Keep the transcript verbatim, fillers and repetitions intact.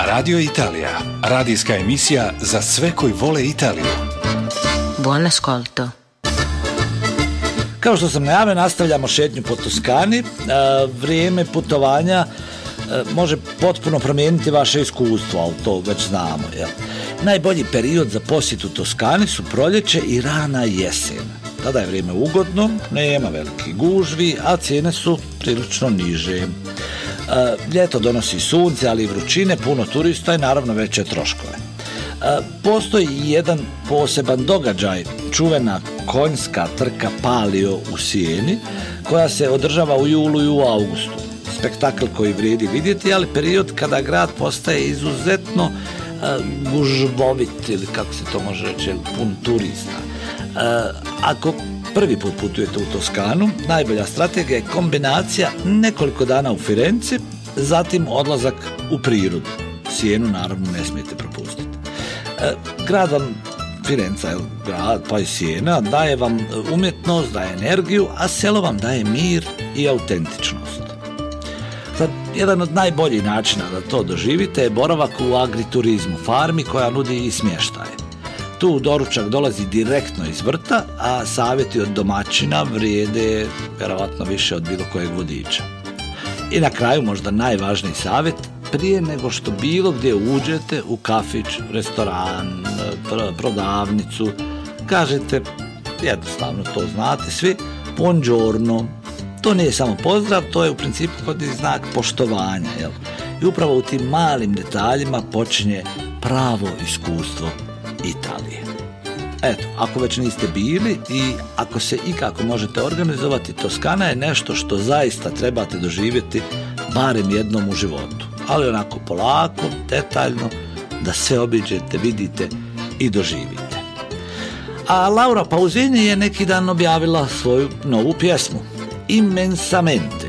Radio Italija, radijska emisija za sve koji vole Italiju. Buon ascolto. Kao što sam najavio, nastavljamo šetnju po Toskani. E, vrijeme putovanja e, može potpuno promijeniti vaše iskustvo, ali to već znamo. Jel? Najbolji period za posjetu Toskani su proljeće i rana jesen. Tada je vrijeme ugodno, nema velikih gužvi, a cijene su prilično niže. E, ljeto donosi sunce, ali i vrućine, puno turista i naravno veće troškove. E, postoji jedan poseban događaj, čuvena konjska trka Palio u Sijeni, koja se održava u julu i u augustu. Spektakl koji vrijedi vidjeti, ali period kada grad postaje izuzetno e, gužvovit, ili kako se to može reći, pun turista. E, ako prvi put putujete u Toskanu, najbolja strategija je kombinacija nekoliko dana u Firenci, zatim odlazak u prirodu. Sijenu naravno ne smijete propustiti. E, grad vam, Firenca je grad, pa i Sijena, daje vam umjetnost, daje energiju, a selo vam daje mir i autentičnost. Sad, jedan od najboljih načina da to doživite je boravak u agriturizmu, farmi koja nudi i smještaje. Tu doručak dolazi direktno iz vrta, a savjeti od domaćina vrijede vjerovatno više od bilo kojeg vodiča. I na kraju možda najvažniji savjet, prije nego što bilo gdje uđete u kafić, restoran, prodavnicu, kažete, jednostavno to znate svi, buongiorno. To nije samo pozdrav, to je u principu kod znak poštovanja. Jel? I upravo u tim malim detaljima počinje pravo iskustvo Italije. Eto, ako već niste bili i ako se ikako možete organizovati, Toskana je nešto što zaista trebate doživjeti barem jednom u životu. Ali onako polako, detaljno, da sve obiđete, vidite i doživite. A Laura Pausini je neki dan objavila svoju novu pjesmu, Immensamente.